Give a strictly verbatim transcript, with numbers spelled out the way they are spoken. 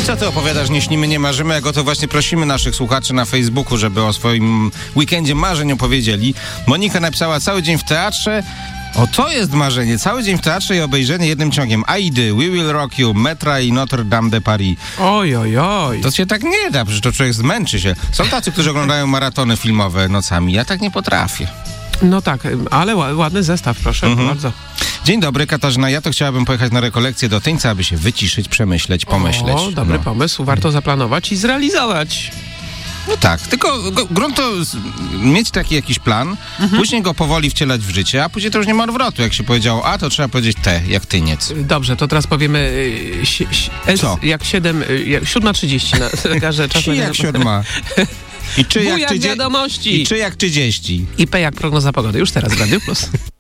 co ty opowiadasz, nie śnimy, nie marzymy, jak o to właśnie prosimy naszych słuchaczy na Facebooku, żeby o swoim weekendzie marzeń opowiedzieli. Monika napisała: cały dzień w teatrze. O, to jest marzenie. Cały dzień w teatrze i obejrzenie jednym ciągiem Aidy, We Will Rock You, Metra i Notre Dame de Paris. Oj, oj, oj. To się tak nie da, przecież to człowiek zmęczy się. Są tacy, którzy oglądają maratony filmowe nocami. Ja tak nie potrafię. No tak, ale ładny zestaw, proszę mhm. bardzo. Dzień dobry, Katarzyna. Ja to chciałabym pojechać na rekolekcję do Tyńca, aby się wyciszyć, przemyśleć, pomyśleć. O, dobry no. pomysł. Warto zaplanować i zrealizować. No tak, tylko grunt to mieć taki jakiś plan, mhm. później go powoli wcielać w życie, a później to już nie ma odwrotu. Jak się powiedziało A, to trzeba powiedzieć T, jak tyniec. Dobrze, to teraz powiemy si, si, S Co? jak siedem, siódma trzydzieści na zegarze. Czas jak siódma. I czy jak, jak wiadomości. I czy jak trzydzieści. I P jak prognoza pogody. Już teraz w Radiu Plus.